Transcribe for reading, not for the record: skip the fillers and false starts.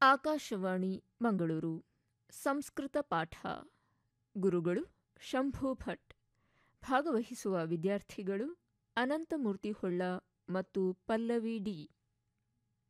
ಆಕಾಶವಾಣಿ ಮಂಗಳೂರು. ಸಂಸ್ಕೃತ ಪಾಠ. ಗುರುಗಳು ಶಂಭು ಭಟ್. ಭಾಗವಹಿಸುವ ವಿದ್ಯಾರ್ಥಿಗಳು ಅನಂತಮೂರ್ತಿ ಹೊಳ್ಳ ಮತ್ತು ಪಲ್ಲವಿ ಡಿ.